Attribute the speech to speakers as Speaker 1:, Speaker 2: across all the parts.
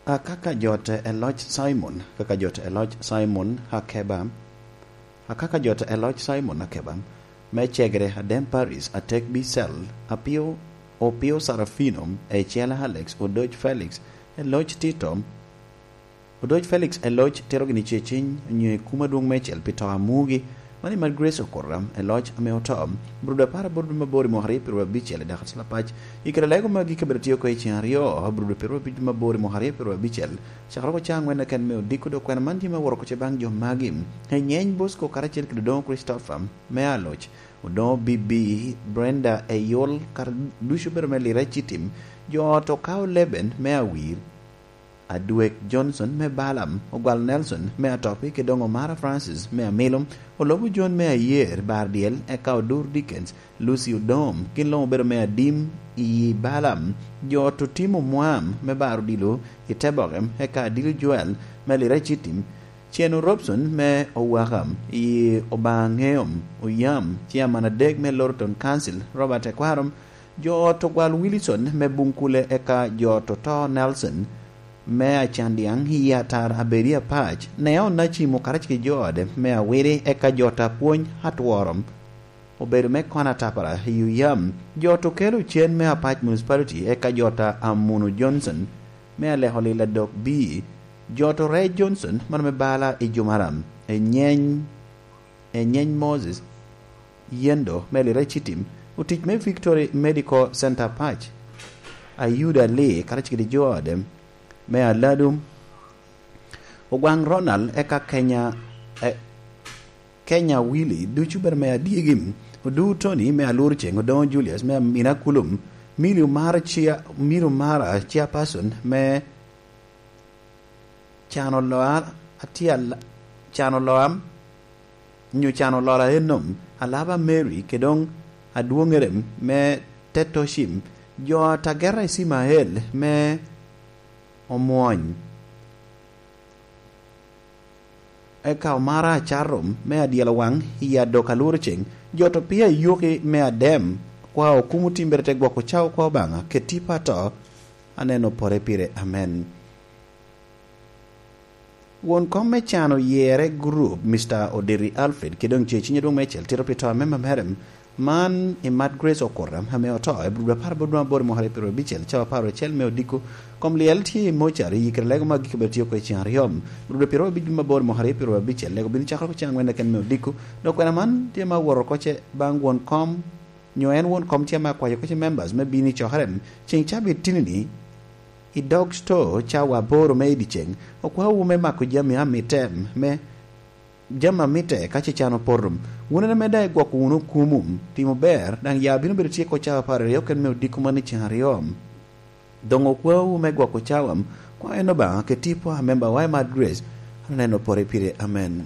Speaker 1: Kaka jot Eloch Simon Hakeba mechegre Adem Paris atek Bisel Opio Serafinum Echela Alex Odoj Felix Eloch Tito Odoj Felix Eloch terogni chechin nye kumadung mechel pita mugi mani mar Grace Okoram Eloch ameotom bruda para bruda mabori mohari perwa bichel dakhas lapach ikra lego magi kabretio ko ichinrio bruda perwa bid mabori mohari perwa bichel chakro chang wena kan me diko do kwana manji ma worko chebang jo magim henyeny bosco karachel kidon Christopher me Aloch Udo Bibi Brenda Eyol kar dushu bermeli rechitim jo to kaw leben me awir Adwek Johnson me Balam Ogwal Nelson me Atopi Kedongo Mara Francis me Amelum Olobu John me Ayer Bardiel Eka Odur Dickens Lucy Udom Kinlo Bero me Adim I Balam Jo Tutimo Mwam me Barudilo Itebogem Eka Adil Joel me Lirechitim Chienu Robson me Owaham I Obangeom Uyam Chiamanadeg me Lorton Council Robert Ekwarom Jo Togwal Wilson me Bunkule Eka Jo Toto Nelson Mea chandiang hiatar aberia pach neo nachi mokarach ki jode mea wiri eka jota puony hatworom obedo me kona tapara yuyam joto kelu chen mea pach municipality eka jota Amuno Johnson mea leholila dok B joto Ray Johnson maname bala ijumaram nyeny Moses yendo meli rechitim utich me Victory Medical Center pach ayuda le karach ki jode Mea Ladum Ogwang Ronald Eka Kenya Willie Duchuber Mea Diegim Udu Tony Mea Lurcheng Udon Julius Mea Minakulum Miru Mara Chia Person Me Chano Loa Atia Chano Loam New Chano Lola Enum Alaba Mary Kedong Aduongerem Me Tetoshim Jo Tagera Simael Me Omoany Eka Omara Charom Mea Dialawang Hiya Dokalurcheng Joto pia yuki mea dem Kwa okumu timberte gwako chao kwa banga Ketipa to Aneno pore pire amen Won komme chano yere group Mr. Odiri Alfred Kidong chechinye dung mechel Tiropito memba merem Man Imad Grace Okoram hame oto ebruda parabudwa bori mohari pero bichel chawa paro chel meo diku kom lielti mochari yikre lego magi kibertiyo kwe chiangriom bruda pero bijuma bori mohari pero bichel lego bini chakro chiang wenda ken meo diku dokwena man tia ma woro koche bang won kom nyoen won kom tia ma kwa yokoche members me bini choharem ching chabi tinini I dog store chawa boro me edicheng okwa ume mako jami amitem me Jama mite kache chano porum wuna meda gwa kunu kumum timo ber dang ya binu bertie ko chawa pare yo ken me dikumani chariom dongo kwa u me gwa ko chawam kwa eno ba ke tipo a member why mad grace neno pore pire amen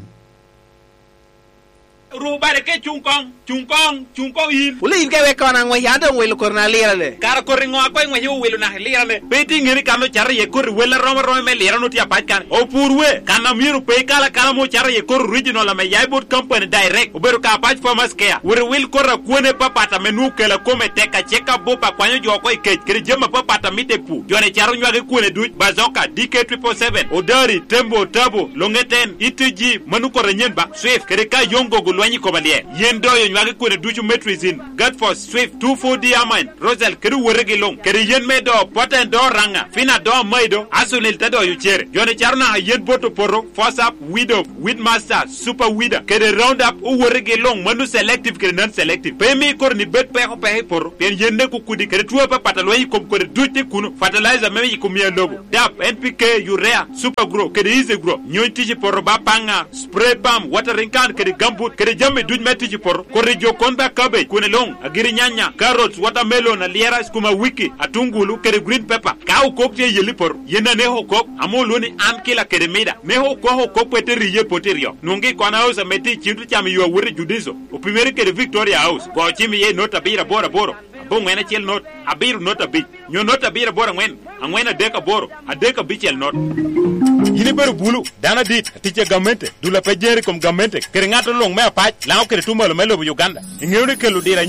Speaker 2: Rubare ke chungkong in.
Speaker 3: Uli inke wekona ngwe yando ngwe lukorna lirale.
Speaker 2: Kara koringo akwa ngwe yu welu na lirale. Beti ngiri kano chara ye kor wela roma me lirano tia pachkan. O purwe kana miru pe kala mo chara ye kor original la me yaibot company direct. Uberu ka pach farmers care. Wure wil kora kuone papata menu kela kome teka cheka bopa kwanyo jo ko ikech kiri jema papata mite pu. Jone charo nywage kuone duch bazoka DK777 Odari Tembo Tabo Longeten ITG manu kora nyenba Swift kiri ka yongo gulwanyi kobalie. Yendo yo nywage kuone duchu metrizin Godforce Swift 24D Amine Rosal kiri werege long kiri yen medo poten do ranga fina do maido asunil tado yu chere. Jone charo na yen boto poro Forceap Widow Weedmaster Super Weeder kiri Roundup u werege long manu selective kiri non selective. Pemi kor ni bet peho pehe poro pen yende kukudi kiri tuwe pa pataloi kom kore duchi kunu fertilizer meme yikumia lobo DAP NPK Urea Super Grow kiri easy grow nyon tiji poro bapanga spray balm watering can kiri gambut kiri jame duj metiji poro kore jo konba cabbage kune long agiri nyanya carrots watermelon aliera skuma wiki atungulu kiri green pepper kau kokte yeli poro yena neho kok amoloni ankila kiri mida neho koho kokpete riye poterio nungi kwana house meti chintu chami yuwa wuri judizo upimeri kiri Victoria House kwa chimi ye nota bira bora boro ngwena chel not abiru not abi nyo not abira bora ngwena deka boro adeka bichel not yini beru bulu dana dit tiche gamente dula pejeri kom gamente kere ngato long me apach lao kere tumalo melo Uganda ngewne kelu dira nyen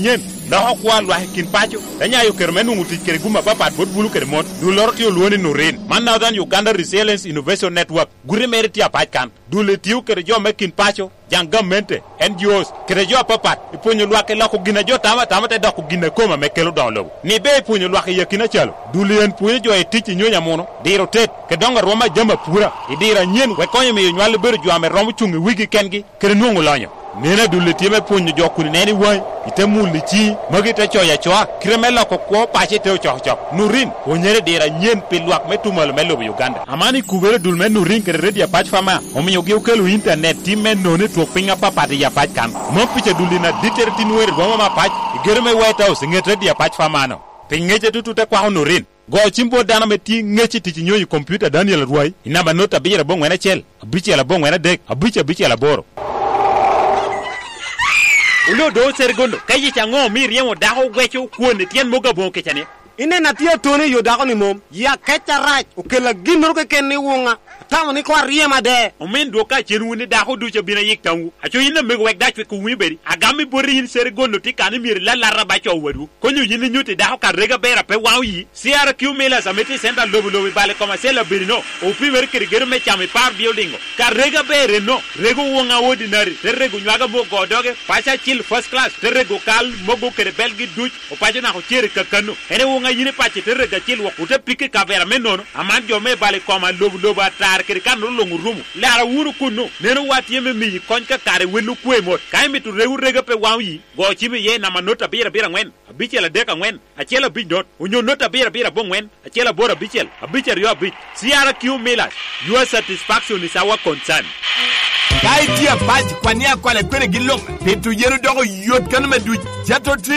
Speaker 2: lo ho kwa lo kin pacho enya yo kermenu nguti kere guma papa bot bulu kere mot du lorti o luoni no ren man Northern Uganda Resilience Innovation Network gure meriti apach kan du le tiu kere jo mekin pacho jang government NGOs kere jo papa iponyo lwa ke lako gina jo tama te dako gina koma mekelo donlo ni be iponyo lwa ke yakina chalo du le en ponyo jo etiti nyonya mono diro tet ke donga roma jamba pura idira nyen we konyo me nywal beru jo ame romo chungi wigi kengi kere nuongo lonyo nena du le tieme ponyo jo kuni neni wai itemuli chi magite cho ya cho kremela ko ko pache te cho nurin onyere dira nyen pilwak metumal melo Uganda amani kubere dul men nurin kere redia pach fama omiyo gi ukelo internet timen no ne to pinga papa de ya pach kan mo piche dulina ditertin wer goma ma pach germe White House nget redia pach fama no pingeche tututa kwa nurin go chimbo dana meti ngechi ti nyoyi computer Daniel Ruai inaba nota bira bongwe na chel abiche la bongwe na dek abiche la boro ulo do sergondo kayi chango mi riemo daho gwecho kuone tien moga bonke chane
Speaker 3: ine na tia toni yo dako ni mom ya kecha raj ukela ginor ke ken ni wonga tamu ni kwa riema de
Speaker 2: omen do ka chenu ni daho du bina yik tangu acho ina me wek dach ko wi beri agami bori yin sergondo ti kan mi la raba cho wadu ko nyu yin nyuti daho ka rega bera pe wawi CRQ mela sameti senda lobu bale koma sela berino o pi mer kere me chame par building ka rega bere no rego wonga ordinary rego nywaga bo godoge pacha chill first class rego kal mogo kere belgi duch o paja na ko chere kakano ene nga yine pache tere ga chil wakuta pike ka vera menono aman jo me bale koma lobu atar kere kan longu rumu lara wuru kuno neno wati yeme mi konka kare wenu kwe mot kai mitu rega pe wawi go chibi ye na manota bira ngwen abichela deka ngwen achela bidot unyo nota bira bo ngwen achela bora bichel abicher yo bit CRQ Miller your satisfaction is our concern
Speaker 4: kai tia pach kwani akwale kwene gilok petu yeru dogo yot kan medu jato